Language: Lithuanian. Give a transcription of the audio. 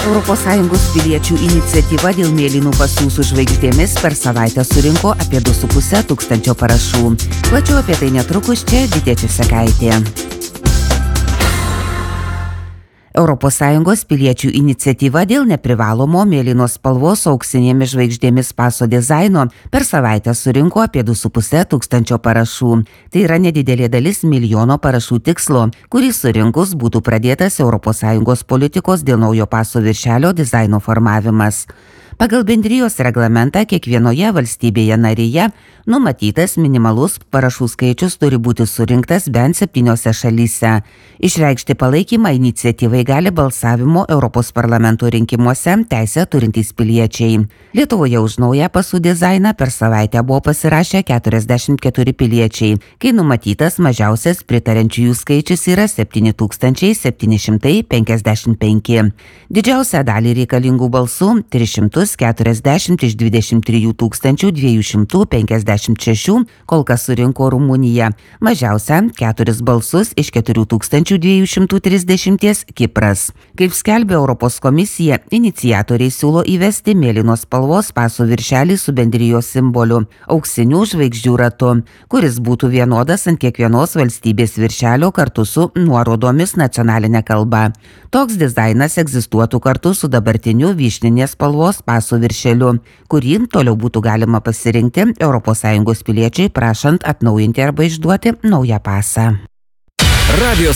ES piliečių iniciatyva dėl mėlynų pasų su žvaigždėmis per savaitę surinko apie 2,5 tūkstančio parašų. Plačiau apie tai netrukus, čia Vidė Česekaitė. ES piliečių iniciatyva dėl neprivalomo mėlynos spalvos auksinėmis žvaigždėmis paso dizaino per savaitę surinko apie 2,5 tūkstančio parašų. Tai yra nedidelė dalis milijono parašų tikslo, kurį surinkus būtų pradėtas ES politikos dėl naujo paso viršelio dizaino formavimas. Pagal bendrijos reglamentą kiekvienoje valstybėje narėje numatytas minimalus parašų skaičius turi būti surinktas bent 7 šalyse. Išreikšti palaikymą iniciatyvai gali balsavimo Europos parlamento rinkimuose teisę turintys piliečiai. Lietuvoje už naują pasų dizainą per savaitę buvo pasirašę 44 piliečiai, kai numatytas mažiausias pritarančiųjų skaičius yra 7755. Didžiausią dalį reikalingų balsų 340 iš 23 256 kol kas surinko Rumunija, mažiausia 4 balsus iš 4230 Kipras. Kaip skelbė Europos komisija, iniciatoriai siūlo įvesti mėlynos spalvos paso viršelį su bendrijos simboliu – auksinių žvaigždžių ratu, kuris būtų vienodas ant kiekvienos valstybės viršelio kartu su nuorodomis nacionalinė kalba. Toks dizainas egzistuotų kartu su dabartiniu vyšninės spalvos paso viršeliu, kurį toliau būtų galima pasirinkti ES piliečiai prašant atnaujinti arba išduoti naują pasą.